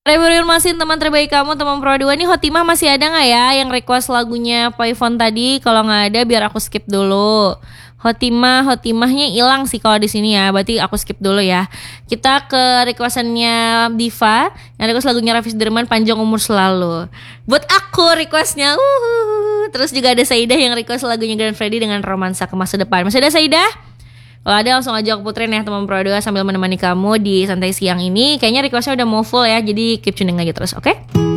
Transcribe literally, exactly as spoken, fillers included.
Rekonfirmasin teman terbaik kamu, teman Pro dua. Nih Hotimah masih ada gak ya yang request lagunya Paifon tadi? Kalau gak ada biar aku skip dulu. Hotimah, Hotimahnya hilang sih kalau di sini ya. Berarti aku skip dulu ya. Kita ke requestannya Diva yang request lagunya Raffi Derman, Panjang Umur Selalu. Buat aku requestnya. Uhuh. Terus juga ada Saidah yang request lagunya Grand Freddy dengan Romansa ke Masa Depan. Masih ada Saidah? Kalau ada langsung aja aku puterin ya teman Pro dua sambil menemani kamu di santai siang ini. Kayaknya requestnya udah mau full ya, jadi keep tuning aja terus, oke? Okay?